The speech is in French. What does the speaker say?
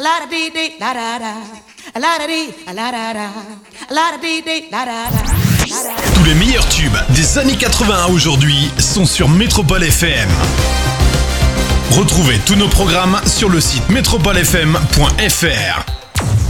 la dee dee la da da, la dee la da da, la dee dee la da da. Tous les meilleurs tubes des années 80 à aujourd'hui sont sur Métropole FM. Retrouvez tous nos programmes sur le site metropolefm.fr.